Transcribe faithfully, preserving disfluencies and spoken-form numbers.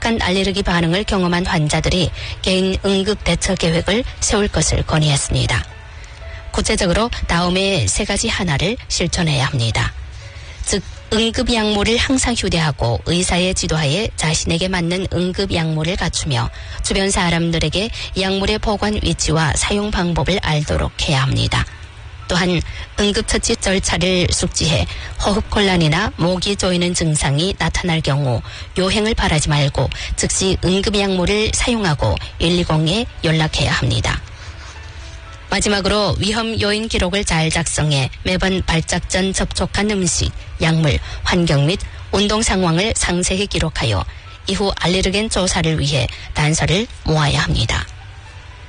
심각한 알레르기 반응을 경험한 환자들이 개인 응급 대처 계획을 세울 것을 건의했습니다. 구체적으로 다음의 세 가지 하나를 실천해야 합니다. 즉 응급 약물을 항상 휴대하고 의사의 지도하에 자신에게 맞는 응급 약물을 갖추며 주변 사람들에게 약물의 보관 위치와 사용 방법을 알도록 해야 합니다. 또한 응급처치 절차를 숙지해 호흡곤란이나 목이 조이는 증상이 나타날 경우 요행을 바라지 말고 즉시 응급약물을 사용하고 일이공에 연락해야 합니다. 마지막으로 위험 요인 기록을 잘 작성해 매번 발작 전 접촉한 음식, 약물, 환경 및 운동 상황을 상세히 기록하여 이후 알레르겐 조사를 위해 단서를 모아야 합니다.